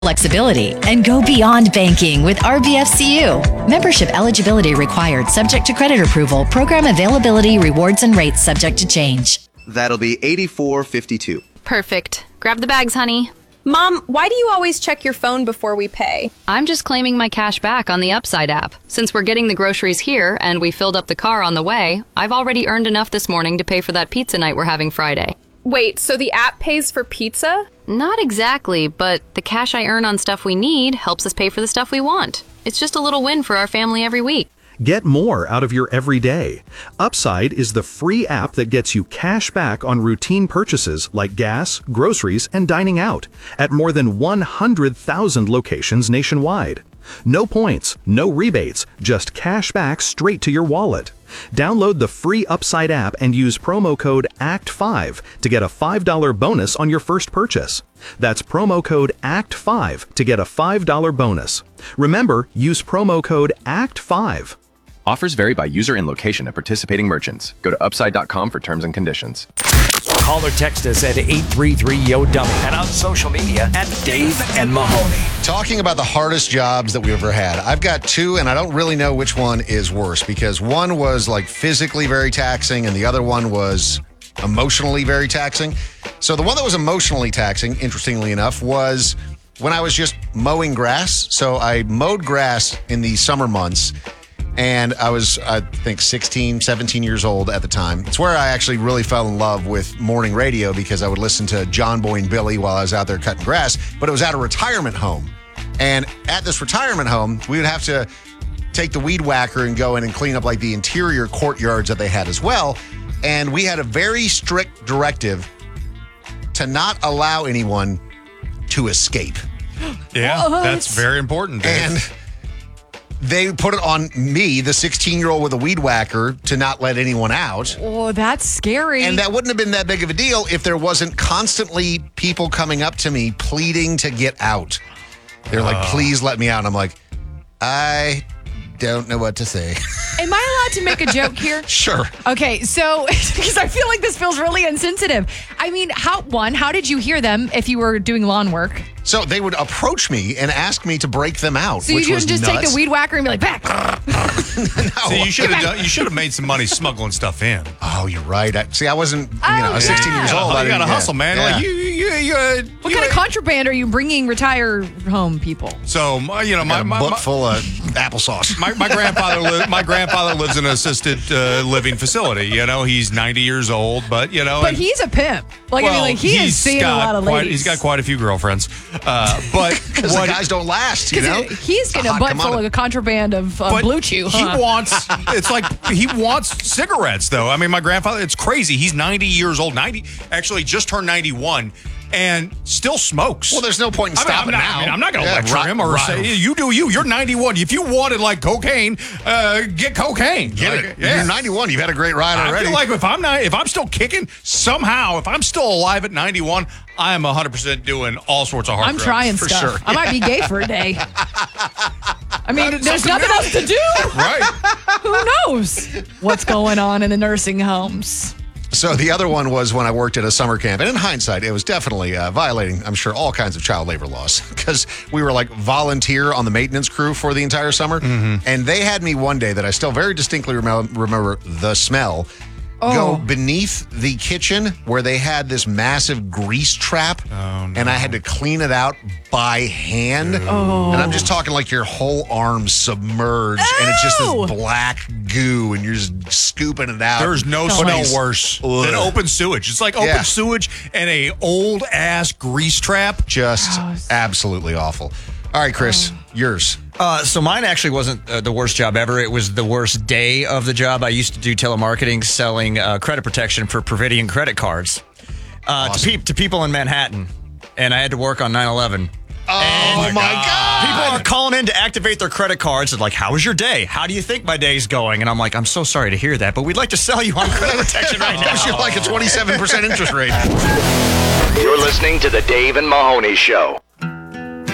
flexibility, and go beyond banking with RBFCU. Membership eligibility required, subject to credit approval. Program availability, rewards, and rates subject to change. That'll be $84.52. Perfect. Grab the bags, honey. Mom, why do you always check your phone before we pay? I'm just claiming my cash back on the Upside app. Since we're getting the groceries here and we filled up the car on the way, I've already earned enough this morning to pay for that pizza night we're having Friday. Wait, so the app pays for pizza? Not exactly, but the cash I earn on stuff we need helps us pay for the stuff we want. It's just a little win for our family every week. Get more out of your everyday. Upside is the free app that gets you cash back on routine purchases like gas, groceries, and dining out at more than 100,000 locations nationwide. No points, no rebates, just cash back straight to your wallet. Download the free Upside app and use promo code ACT5 to get a $5 bonus on your first purchase. That's promo code ACT5 to get a $5 bonus. Remember, use promo code ACT5. Offers vary by user and location at participating merchants. Go to upside.com for terms and conditions. Call or text us at 833-YO-DUMMY and on social media at Dave and Mahoney. Talking about the hardest jobs that we've ever had. I've got two, and I don't really know which one is worse because one was like physically very taxing and the other one was emotionally very taxing. So the one that was emotionally taxing, interestingly enough, was when I was just mowing grass. So I mowed grass in the summer months. And I was, I think, 16, 17 years old at the time. It's where I actually really fell in love with morning radio because I would listen to John Boy and Billy while I was out there cutting grass. But it was at a retirement home. And at this retirement home, we would have to take the weed whacker and go in and clean up like the interior courtyards that they had as well. And we had a very strict directive to not allow anyone to escape. Yeah, that's very important, Dave. And they put it on me, the 16-year-old with a weed whacker, to not let anyone out. Oh, that's scary. And that wouldn't have been that big of a deal if there wasn't constantly people coming up to me pleading to get out. They're like, please let me out. And I'm like, I don't know what to say. Am I allowed to make a joke here? Sure. Okay, so, because I feel like this feels really insensitive. I mean, how did you hear them if you were doing lawn work? So they would approach me and ask me to break them out. So you couldn't just take the weed whacker and be like, back. No. So you should have made some money smuggling stuff in. Oh, you're right. I wasn't, I was 16 years old. You got to hustle, man. Yeah. Like what kind of contraband are you bringing retire home people? So my book full of applesauce. My grandfather lives in an assisted living facility. He's 90 years old, but But he's a pimp. He is seeing a lot of ladies. He's got quite a few girlfriends. But because the guys don't last, he's getting a butt full of a contraband of Blue Chew. He wants cigarettes, though. I mean, my grandfather, it's crazy. He's 90 years old. Actually just turned 91. And still smokes. Well, there's no point in stopping now. I'm not going to lecture him or say, you do you. You're 91. If you wanted, cocaine, get cocaine. Get it. Yeah. You're 91. You've had a great ride already. I feel like if I'm still kicking, somehow, if I'm still alive at 91, I am 100% doing all sorts of hard drugs. I'm trying for stuff. Sure. I might be gay for a day. I mean, there's nothing else to do. Right. Who knows what's going on in the nursing homes? So the other one was when I worked at a summer camp. And in hindsight, it was definitely violating, I'm sure, all kinds of child labor laws because we were volunteer on the maintenance crew for the entire summer. Mm-hmm. And they had me one day that I still very distinctly remember the smell. Go beneath the kitchen where they had this massive grease trap. Oh, no. And I had to clean it out by hand. Oh. And I'm just talking like your whole arm submerged. And it's just this black goo and you're just scooping it out. There's no smell worse than open sewage. It's like open sewage and a old ass grease trap. Just absolutely awful. All right, Chris, yours. So mine actually wasn't the worst job ever. It was the worst day of the job. I used to do telemarketing, selling credit protection for Providian credit cards to people in Manhattan. And I had to work on 9/11. Oh, my God. People are calling in to activate their credit cards. And how was your day? How do you think my day's going? And I'm like, I'm so sorry to hear that, but we'd like to sell you on credit protection right now. Gives you a 27% interest rate. You're listening to the Dave and Mahoney Show.